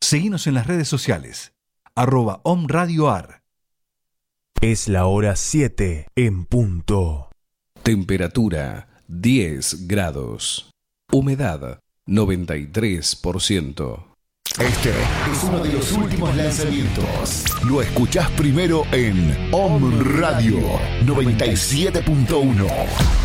Seguinos en las redes sociales, @omradioar. Es la hora 7 en punto. Temperatura 10 grados. Humedad 93%. Este es uno de los últimos lanzamientos. Lo escuchás primero en Om Radio 97.1.